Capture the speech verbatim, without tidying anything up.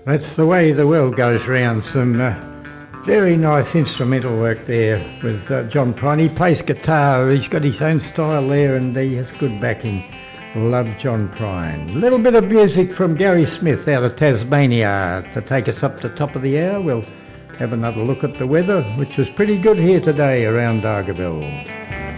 That's the way the world goes round. Some uh, very nice instrumental work there with uh, John Prine. He plays guitar, he's got his own style there and he has good backing. Love John Prine. A little bit of music from Gary Smith out of Tasmania to take us up to top of the hour. We'll have another look at the weather, which is pretty good here today around Dargaville.